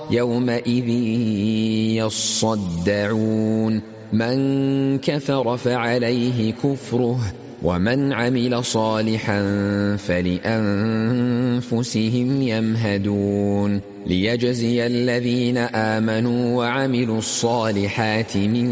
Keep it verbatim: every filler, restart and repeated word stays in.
يومئذ يصدعون من كفر فعليه كفره ومن عمل صالحا فلأنفسهم يمهدون ليجزي الذين آمنوا وعملوا الصالحات من